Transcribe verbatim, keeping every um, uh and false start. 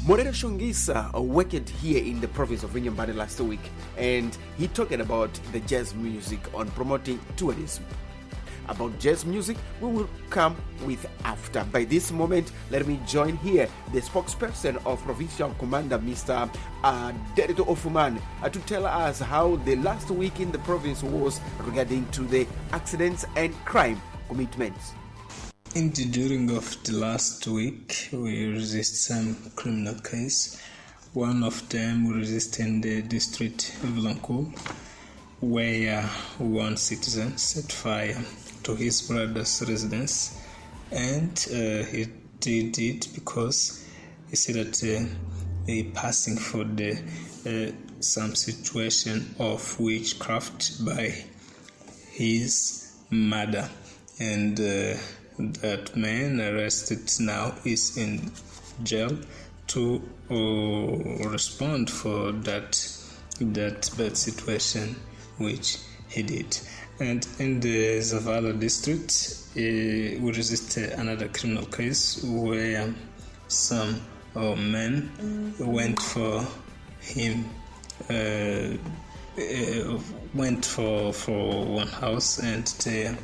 Morero Shongisa worked here in the province of Nyambane last week, and he talked about the jazz music on promoting tourism. About jazz music, we will come with after. By this moment, let me join here the spokesperson of Provincial Commander, Mister Uh, Derito Ofuman, uh, to tell us how the last week in the province was regarding to the accidents and crime commitments. In the during of the last week, we resist some criminal case. One of them we resist in the district of Lanco, where one citizen set fire to his brother's residence, and uh, he did it because he said that uh, he passing for the uh, some situation of witchcraft by his mother, and uh, that man arrested now is in jail to uh, respond for that that bad situation which he did. And in the Zavala district, uh, we resist another criminal case where some uh, men went for him, uh, uh, went for for one house, and they